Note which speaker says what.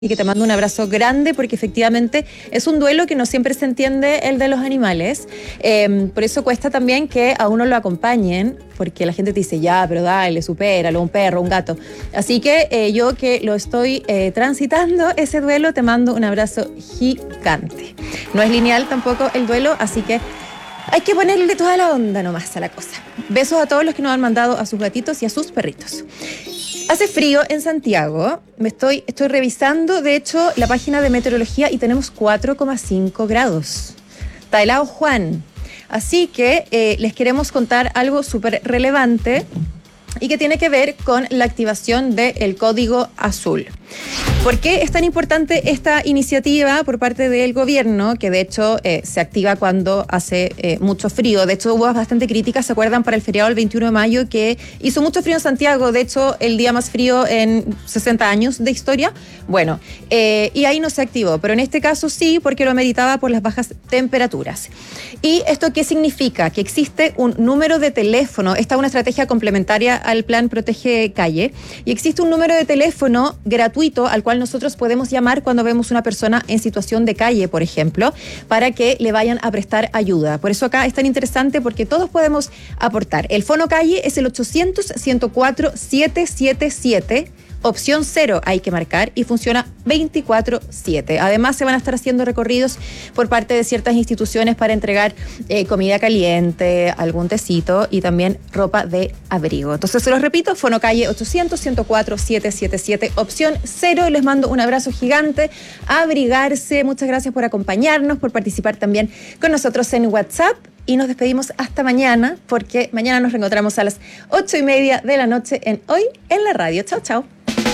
Speaker 1: Y que te mando un abrazo grande porque efectivamente es un duelo que no siempre se entiende, el de los animales. Por eso cuesta también que a uno lo acompañen, porque la gente te dice, ya, pero dale, supéralo, un perro, un gato. Así que yo que lo estoy transitando ese duelo, te mando un abrazo gigante. No es lineal tampoco el duelo, así que hay que ponerle toda la onda nomás a la cosa. Besos a todos los que nos han mandado a sus gatitos y a sus perritos. Hace frío en Santiago, estoy revisando, de hecho, la página de meteorología y tenemos 4,5 grados. Está helado Juan. Así que les queremos contar algo súper relevante y que tiene que ver con la activación del Código Azul. ¿Por qué es tan importante esta iniciativa por parte del gobierno? Que de hecho se activa cuando hace mucho frío. De hecho hubo bastante críticas, ¿se acuerdan? Para el feriado del 21 de mayo que hizo mucho frío en Santiago. De hecho, el día más frío en 60 años de historia. Bueno, y ahí no se activó. Pero en este caso sí, porque lo ameritaba por las bajas temperaturas. ¿Y esto qué significa? Que existe un número de teléfono. Esta es una estrategia complementaria al plan Protege Calle. Y existe un número de teléfono gratuito al cual nosotros podemos llamar cuando vemos una persona en situación de calle, por ejemplo, para que le vayan a prestar ayuda. Por eso acá es tan interesante porque todos podemos aportar. El Fono Calle es el 800-104-777. Opción 0 hay que marcar y funciona 24/7. Además se van a estar haciendo recorridos por parte de ciertas instituciones para entregar comida caliente, algún tecito y también ropa de abrigo. Entonces se los repito, Fono Calle 800-104-777, opción 0. Les mando un abrazo gigante, abrigarse. Muchas gracias por acompañarnos, por participar también con nosotros en WhatsApp. Y nos despedimos hasta mañana, porque mañana nos reencontramos a las 8:30 de la noche en Hoy en la Radio. Chao, chao.